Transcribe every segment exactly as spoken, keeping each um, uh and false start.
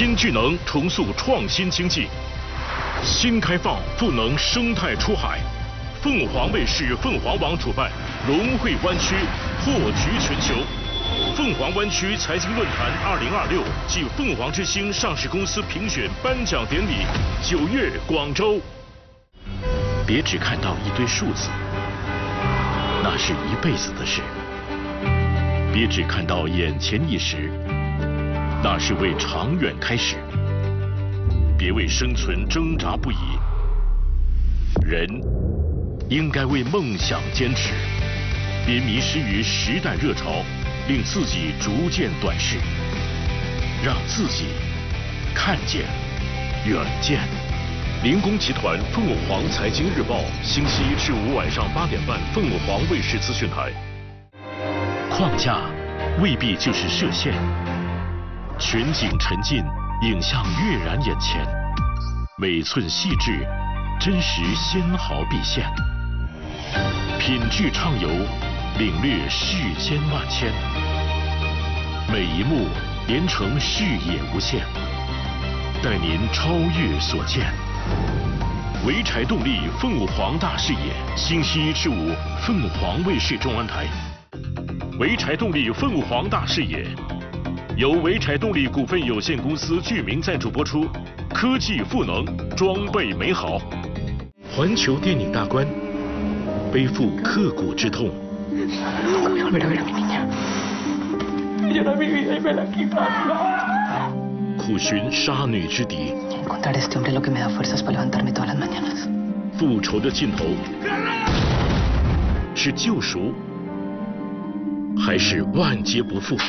新聚能重塑创新经济，新开放赋能生态出海。凤凰卫视凤凰网主办龙汇湾区破局全球。凤凰湾区财经论坛二零二六暨凤凰之星上市公司评选颁奖典礼，九月广州。别只看到一堆数字，那是一辈子的事；别只看到眼前一时，那是为长远开始。别为生存挣扎不已，人应该为梦想坚持。别迷失于时代热潮，令自己逐渐短视，让自己看见远见。林工集团凤凰财经日报，星期一至五晚上八点半，凤凰卫视资讯台。框架未必就是设限，全景沉浸，影像跃然眼前，每寸细致，真实纤毫毕现。品质畅游，领略世间万千，每一幕连成视野无限，带您超越所见。潍柴动力凤凰大视野，星期一至五，凤凰卫视中文台。潍柴动力凤凰大视野由潍柴动力股份有限公司剧名赞助播出，科技赋能，装备美好。环球电影大观，背负刻骨之痛。苦寻杀女之敌。复仇的尽头是救赎，还是万劫不复？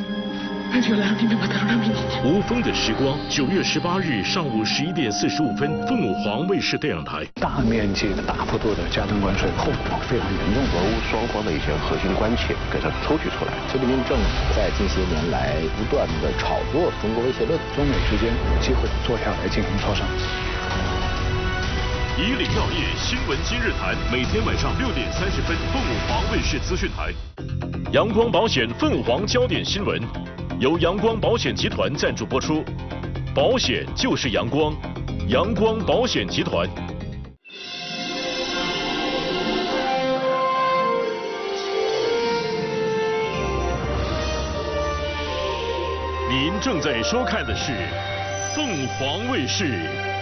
无风的时光，九月十八日上午十一点四十五分，凤凰卫视电影台。 大面积的、大幅度的加征关税，后果非常严重。 俄乌双方的一些核心关切给它抽取出来。 习近平政府在近些年来不断的炒作中国威胁论， 中美之间有机会坐下来进行磋商。 以岭药业新闻今日谈，每天晚上六点三十分，凤凰卫视资讯台。阳光保险凤凰焦点新闻。由阳光保险集团赞助播出，保险就是阳光，阳光保险集团。您正在收看的是凤凰卫视